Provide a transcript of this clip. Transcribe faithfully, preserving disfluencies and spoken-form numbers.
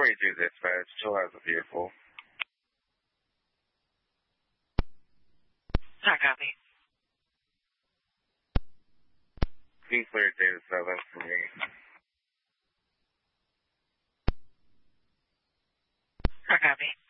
forty-two dispatch, still has a vehicle. Hard copy. Be clear data seven for me. Hard copy.